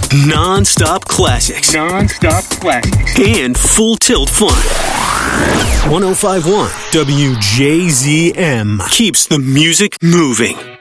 Non-stop classics. Non-stop classics. And full tilt fun. 105.1 WJZM keeps the music moving.